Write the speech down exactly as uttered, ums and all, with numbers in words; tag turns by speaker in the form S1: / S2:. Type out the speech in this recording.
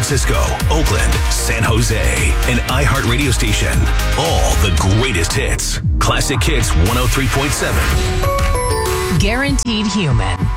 S1: Francisco, Oakland, San Jose, and iHeart radio station. All the greatest hits. Classic Hits one oh three point seven.
S2: Guaranteed Human.